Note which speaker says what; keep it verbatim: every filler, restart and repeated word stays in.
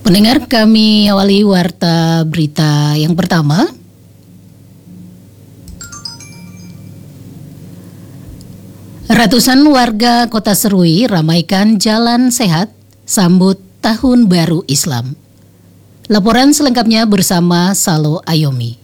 Speaker 1: Pendengar, kami awali warta berita yang pertama. Ratusan warga Kota Serui ramaikan jalan sehat sambut Tahun Baru Islam. Laporan selengkapnya bersama Salo Ayomi.